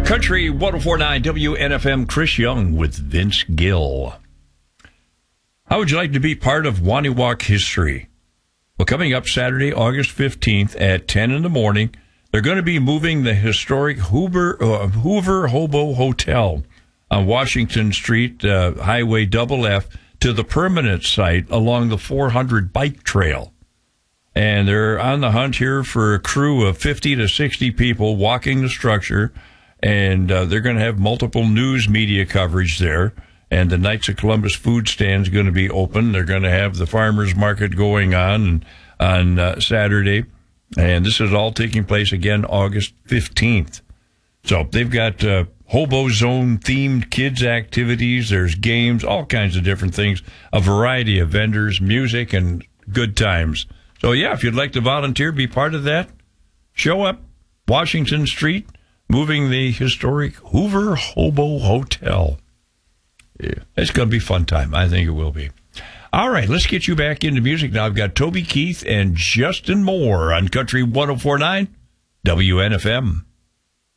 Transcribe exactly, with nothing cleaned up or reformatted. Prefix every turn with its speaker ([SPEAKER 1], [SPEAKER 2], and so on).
[SPEAKER 1] Country one oh four point nine W N F M, Chris Young with Vince Gill. How would you like to be part of Wonewoc history? Well, coming up Saturday, August fifteenth at ten in the morning, they're going to be moving the historic Hoover, uh, Hoover Hobo Hotel on Washington Street, uh, Highway Double F, to the permanent site along the four hundred bike trail. And they're on the hunt here for a crew of fifty to sixty people walking the structure. And uh, they're going to have multiple news media coverage there. And the Knights of Columbus food stand is going to be open. They're going to have the farmers market going on on uh, Saturday. And this is all taking place again August fifteenth. So they've got uh, Hobo Zone themed kids activities. There's games, all kinds of different things, a variety of vendors, music, and good times. So, yeah, if you'd like to volunteer, be part of that, show up, Washington Street, moving the historic Hoover Hobo Hotel. Yeah, it's going to be a fun time. I think it will be. All right, let's get you back into music now. I've got Toby Keith and Justin Moore on Country one oh four point nine W N F M.